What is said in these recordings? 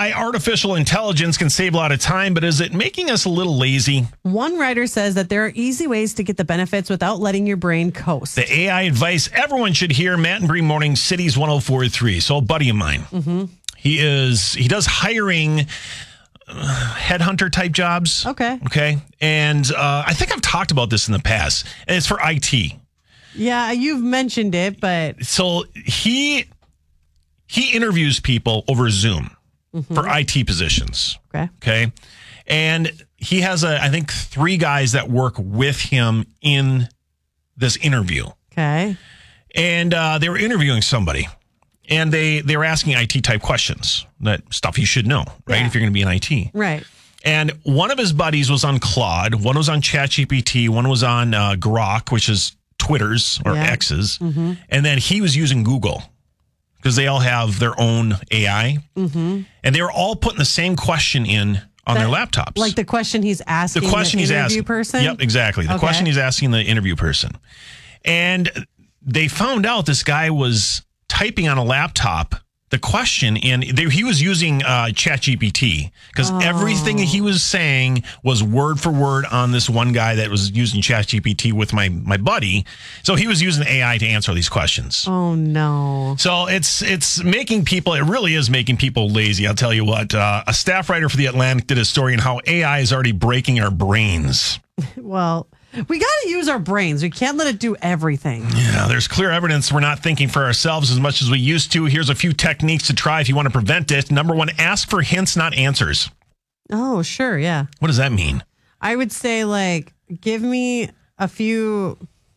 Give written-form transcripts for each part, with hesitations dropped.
AI, artificial intelligence, can save a lot of time, but is it making us a little lazy? One writer says that there are easy ways to get the benefits without letting your brain coast. The AI advice everyone should hear. Matt and Bree Morning, Cities 104.3. So a buddy of mine, he does hiring headhunter type jobs. Okay. And I think I've talked about this in the past. And it's for IT. Yeah, you've mentioned it, but... So he interviews people over Zoom for IT positions. Okay. And he has, I think, 3 guys that work with him in this interview. Okay. And they were interviewing somebody. And they were asking IT type questions, that stuff you should know, right? Yeah. If you're going to be in IT. Right. And one of his buddies was on Claude. One was on ChatGPT. One was on Grok, which is Twitter's or X's. And then he was using Google because they all have their own AI. And they were all putting the same question in on their laptops. Like the question he's asking the interview person? Yep, exactly. The question he's asking the interview person. And they found out this guy was typing on a laptop the question, and he was using ChatGPT because everything he was saying was word for word on this one guy that was using ChatGPT with my buddy. So he was using AI to answer these questions. Oh, no. So it really is making people lazy. I'll tell you what, a staff writer for The Atlantic did a story on how AI is already breaking our brains. Well, we got to use our brains. We can't let it do everything. Yeah, there's clear evidence we're not thinking for ourselves as much as we used to. Here's a few techniques to try if you want to prevent it. Number 1, ask for hints, not answers. Oh, sure. Yeah. What does that mean? I would say, give me a few.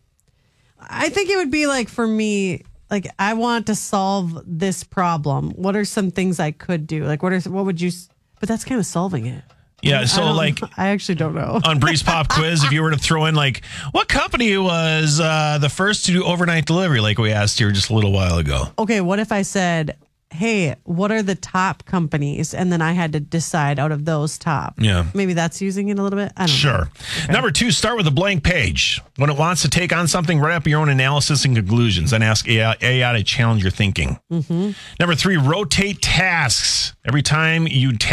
I think it would be for me, I want to solve this problem. What are some things I could do? What would you, but that's kind of solving it. Yeah, so I actually don't know. On Breeze Pop Quiz, if you were to throw in what company was the first to do overnight delivery, like we asked here just a little while ago? Okay, what if I said, hey, what are the top companies? And then I had to decide out of those top. Yeah. Maybe that's using it a little bit. I don't know. Sure. Okay. Number 2, start with a blank page. When it wants to take on something, write up your own analysis and conclusions. Then ask AI to challenge your thinking. Number 3, rotate tasks. Every time you do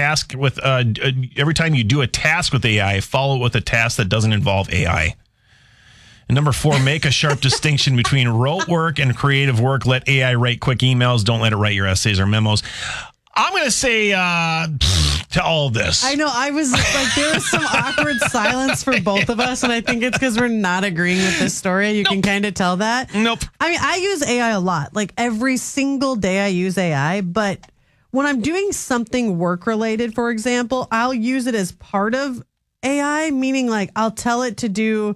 a task with AI, follow it with a task that doesn't involve AI. And number 4, make a sharp distinction between rote work and creative work. Let AI write quick emails. Don't let it write your essays or memos. I'm going to say to all of this. I know. I was there was some awkward silence for both of us. And I think it's because we're not agreeing with this story. You can kind of tell that. Nope. I mean, I use AI a lot. Every single day I use AI. But when I'm doing something work related, for example, I'll use it as part of AI, meaning I'll tell it to do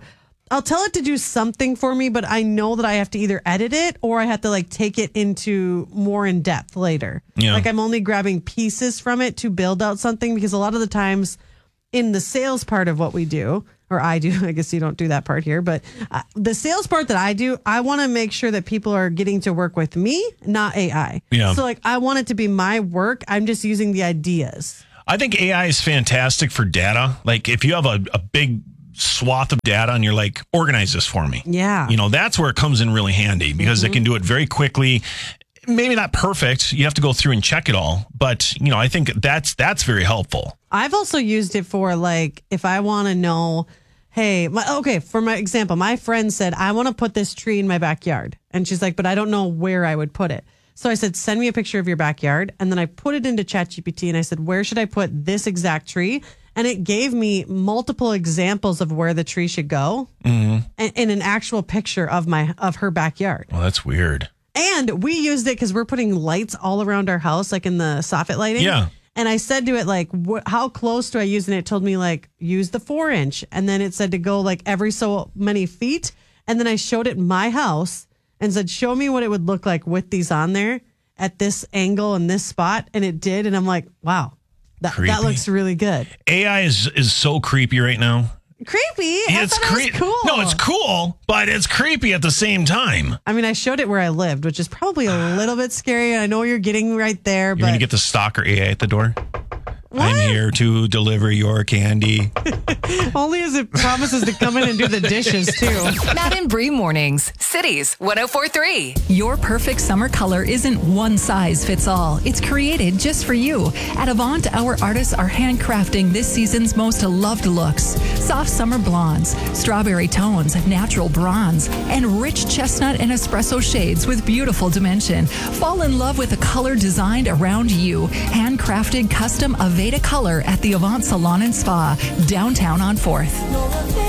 something for me, but I know that I have to either edit it or I have to take it into more in depth later. Yeah. I'm only grabbing pieces from it to build out something, because a lot of the times in the sales part of what we do, or I do, I guess you don't do that part here, but the sales part that I do, I want to make sure that people are getting to work with me, not AI. Yeah. So I want it to be my work. I'm just using the ideas. I think AI is fantastic for data. If you have a big swath of data and you're organize this for me. Yeah. That's where it comes in really handy, because it can do it very quickly. Maybe not perfect. You have to go through and check it all. But, I think that's very helpful. I've also used it for if I want to know, hey, for my example, my friend said, I want to put this tree in my backyard. And she's like, but I don't know where I would put it. So I said, send me a picture of your backyard. And then I put it into ChatGPT and I said, where should I put this exact tree? And it gave me multiple examples of where the tree should go, and an actual picture of her backyard. Well, that's weird. And we used it because we're putting lights all around our house, in the soffit lighting. Yeah. And I said to it, how close do I use? And it told me, use the 4-inch. And then it said to go, every so many feet. And then I showed it my house and said, show me what it would look like with these on there at this angle and this spot. And it did. And I'm like, wow. That looks really good. AI is so creepy right now. Creepy? I thought it was cool. No, it's cool, but it's creepy at the same time. I mean, I showed it where I lived, which is probably a little bit scary. I know you're getting right there, but... You're going to get the stalker AI at the door? I'm here to deliver your candy. Only as it promises to come in and do the dishes, too. Matt and Bree Mornings, Cities 104.3. Your perfect summer color isn't one size fits all. It's created just for you. At Avant, our artists are handcrafting this season's most loved looks. Soft summer blondes, strawberry tones, natural bronze, and rich chestnut and espresso shades with beautiful dimension. Fall in love with a color designed around you. Handcrafted custom Aveda color at the Avant Salon and Spa, downtown on 4th.